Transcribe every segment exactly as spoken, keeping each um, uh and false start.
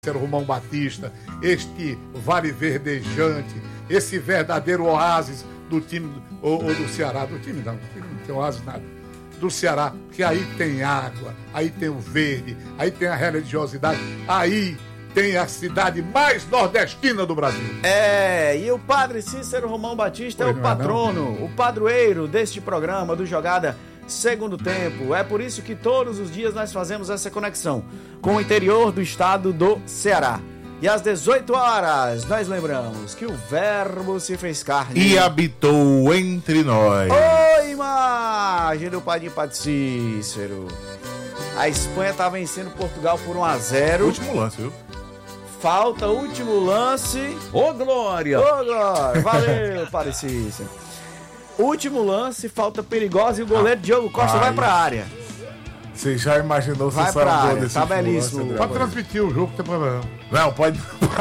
Romão Batista, este vale verdejante, esse verdadeiro oásis do time ou, ou do Ceará, do time não, do time não tem oásis nada, do Ceará, que aí tem água, aí tem o verde, aí tem a religiosidade, aí tem a cidade mais nordestina do Brasil. É, e o padre Cícero Romão Batista Pois é o não é patrono, não? o padroeiro deste programa do Jogada Segundo Tempo. É por isso que todos os dias nós fazemos essa conexão com o interior do estado do Ceará. E às dezoito horas nós lembramos que o Verbo se fez carne e habitou entre nós. Oi, imagem do Padinho Padre Cícero. A Espanha tá vencendo Portugal por um a zero. Último lance, viu? Falta, último lance. Ô, Glória! Ô, Glória! Valeu, Padre Cícero. Último lance, falta perigosa e o goleiro ah, Diogo Costa vai, vai pra área. Você já imaginou se vai pra área, desse tá belíssimo. Lance, pode transmitir o jogo, tem problema. Não, pode.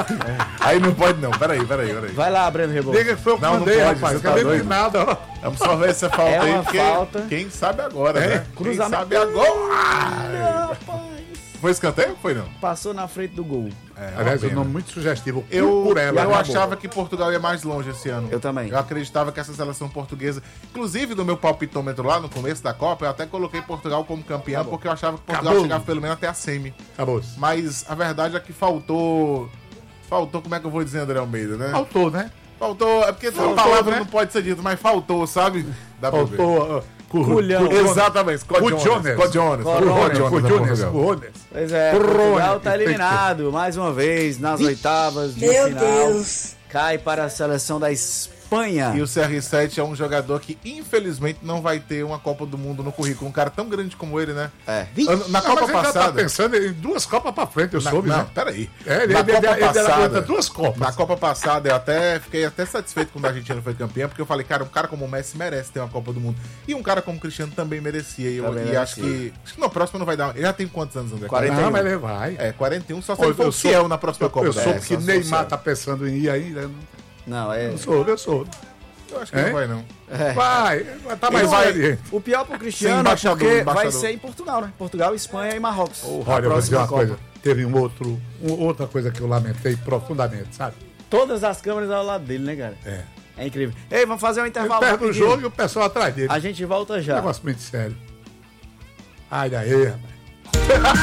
Aí não pode não, peraí, peraí, peraí. Vai lá, Breno Rebolo. Diga que foi o que não, mandei, não pode, rapaz. Tá de nada, ó. Vamos só ver essa falta é aí, uma porque falta. Quem sabe agora, é. né? Cruzamento. Quem sabe agora. Não, rapaz. Foi escanteio ou foi não? Passou na frente do gol. É, aliás, um nome muito sugestivo. Eu, por ela, eu achava que Portugal ia mais longe esse ano. Eu também. Eu acreditava que essa seleção portuguesa... Inclusive, no meu palpitômetro lá, no começo da Copa, eu até coloquei Portugal como campeão, porque eu achava que Portugal Acabou. chegava pelo menos até a semi. Acabou. Mas a verdade é que faltou... Faltou, como é que eu vou dizer, André Almeida, né? Faltou, né? Faltou, é porque Faltou, a palavra né? não pode ser dita, mas faltou, sabe? Dá pra ver. Faltou... Uh, Culhão. Exatamente, Scott o Jones. Jones. Scott Jones. Scott Jones. O Jones. O Jones. Pois é, Portugal tá eliminado mais uma vez nas oitavas de Meu final. Deus. Cai para a seleção da Espanha. E o C R sete é um jogador que, infelizmente, não vai ter uma Copa do Mundo no currículo. Um cara tão grande como ele, né? É. Na Não, Copa mas ele já tá passada... pensando em duas Copas pra frente, eu Na, soube, não, né? peraí. É, ele, na ele, Copa ele, ele passada, aguenta duas Copas. Na Copa passada, eu até fiquei até satisfeito quando a Argentina foi campeã, porque eu falei, cara, um cara como o Messi merece ter uma Copa do Mundo. E um cara como o Cristiano também merecia. E, eu, Também e merecia. acho que... Acho que no próximo não vai dar... Ele já tem quantos anos, André? quarenta e um. Não, mas ele vai. É, quarenta e um, só se Ô, ele for eu sou- fiel na próxima Eu, Copa. eu soube É, que só se for Neymar fiel. tá pensando em ir ainda. Não, é. Eu soube, eu soube. Eu acho que Hein? não vai, não. é. Vai, tá mais Ele vai- experiente. O pior pro Sim, Cristiano é embaixador, porque vai embaixador. ser em Portugal, né? Portugal, Espanha e Marrocos. Olha, A eu vou dizer próxima uma Copa. coisa. Teve um outro, um- outra coisa que eu lamentei profundamente, sabe? Todas as câmeras ao lado dele, né, cara? É. É incrível. Ei, vamos fazer um Ele intervalo perde o rapidinho. jogo e o pessoal atrás dele. A gente volta Um já. negócio muito sério. Ai, daí, rapaz.